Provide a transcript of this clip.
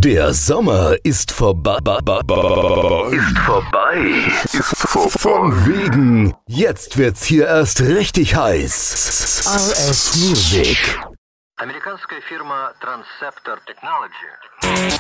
Der Sommer ist vorbei. Von wegen. Jetzt wird's hier erst richtig heiß. RS Music. Американская фирма Transceptor Technology